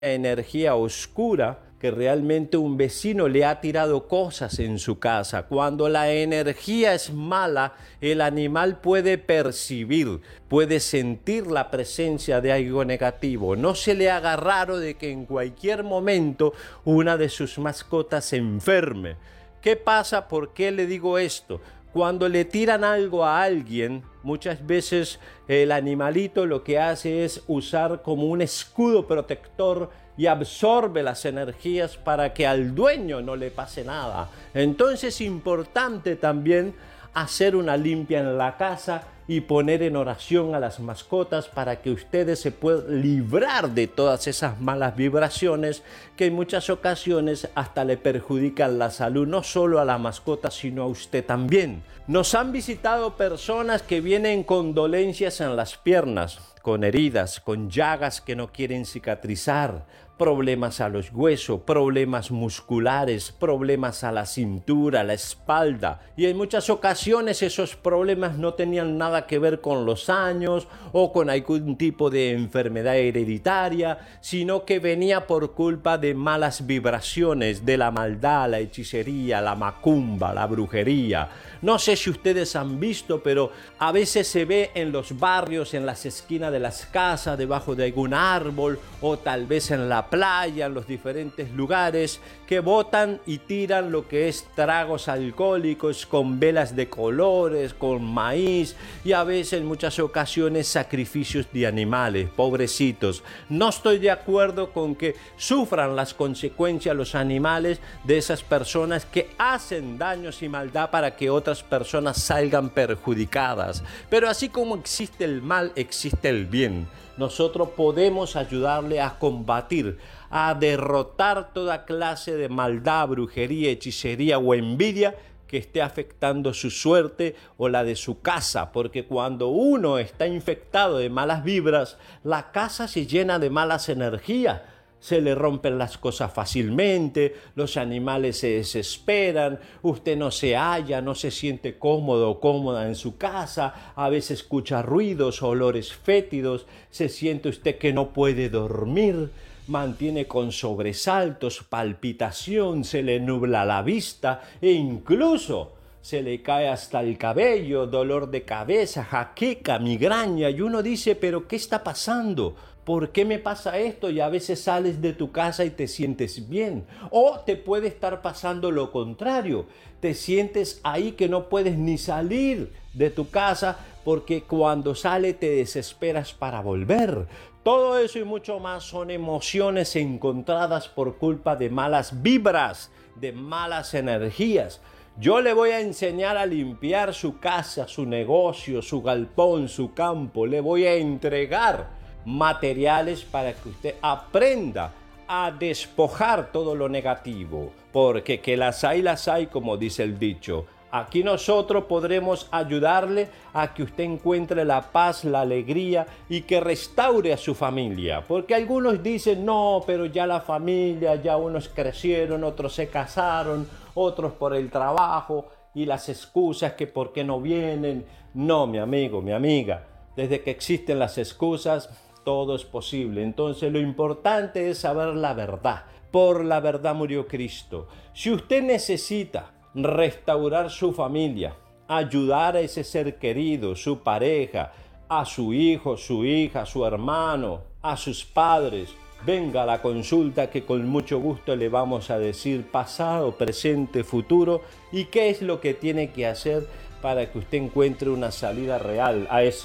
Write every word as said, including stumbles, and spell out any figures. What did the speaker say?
energía oscura, que realmente un vecino le ha tirado cosas en su casa. Cuando la energía es mala, el animal puede percibir, puede sentir la presencia de algo negativo. No se le haga raro de que en cualquier momento una de sus mascotas se enferme. ¿Qué pasa? ¿Por qué le digo esto? Cuando le tiran algo a alguien, muchas veces el animalito lo que hace es usar como un escudo protector y absorbe las energías para que al dueño no le pase nada. Entonces es importante también hacer una limpia en la casa y poner en oración a las mascotas para que ustedes se puedan librar de todas esas malas vibraciones que en muchas ocasiones hasta le perjudican la salud, no solo a la mascota sino a usted también. Nos han visitado personas que vienen con dolencias en las piernas, con heridas, con llagas que no quieren cicatrizar, problemas a los huesos, problemas musculares, problemas a la cintura, a la espalda. Y en muchas ocasiones esos problemas no tenían nada que ver con los años o con algún tipo de enfermedad hereditaria, sino que venía por culpa de malas vibraciones, de la maldad, la hechicería, la macumba, la brujería. No sé si ustedes han visto, pero a veces se ve en los barrios, en las esquinas de las casas, debajo de algún árbol o tal vez en la playa, en los diferentes lugares, que botan y tiran lo que es tragos alcohólicos con velas de colores, con maíz y a veces en muchas ocasiones sacrificios de animales, pobrecitos. No estoy de acuerdo con que sufran las consecuencias los animales de esas personas que hacen daños y maldad para que otras personas salgan perjudicadas. Pero así como existe el mal, existe el bien. Nosotros podemos ayudarle a combatir, a derrotar toda clase de maldad, brujería, hechicería o envidia que esté afectando su suerte o la de su casa, porque cuando uno está infectado de malas vibras, la casa se llena de malas energías. Se le rompen las cosas fácilmente, los animales se desesperan, usted no se halla, no se siente cómodo o cómoda en su casa, a veces escucha ruidos, olores fétidos, se siente usted que no puede dormir, mantiene con sobresaltos, palpitación, se le nubla la vista e incluso se le cae hasta el cabello, dolor de cabeza, jaqueca, migraña, y uno dice, ¿pero qué está pasando? ¿Por qué me pasa esto? Y a veces sales de tu casa y te sientes bien. O te puede estar pasando lo contrario. Te sientes ahí que no puedes ni salir de tu casa porque cuando sale te desesperas para volver. Todo eso y mucho más son emociones encontradas por culpa de malas vibras, de malas energías. Yo le voy a enseñar a limpiar su casa, su negocio, su galpón, su campo. Le voy a entregar materiales para que usted aprenda a despojar todo lo negativo, porque que las hay, las hay, como dice el dicho. Aquí nosotros podremos ayudarle a que usted encuentre la paz, la alegría y que restaure a su familia. Porque algunos dicen, no, pero ya la familia, ya unos crecieron, otros se casaron, otros por el trabajo y las excusas que por qué no vienen. No, mi amigo, mi amiga, desde que existen las excusas, todo es posible. Entonces lo importante es saber la verdad. Por la verdad murió Cristo. Si usted necesita restaurar su familia, ayudar a ese ser querido, su pareja, a su hijo, su hija, su hermano, a sus padres, venga a la consulta que con mucho gusto le vamos a decir pasado, presente, futuro y qué es lo que tiene que hacer para que usted encuentre una salida real a ese